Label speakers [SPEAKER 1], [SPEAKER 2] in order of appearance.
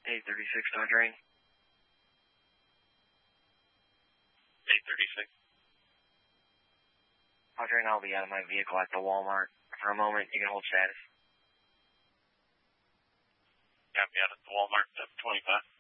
[SPEAKER 1] 836 Dodgering.
[SPEAKER 2] 836.
[SPEAKER 1] Dodgering, I'll be out of my vehicle at the Walmart. For a moment, you can hold status.
[SPEAKER 2] Got me out at the Walmart, 725.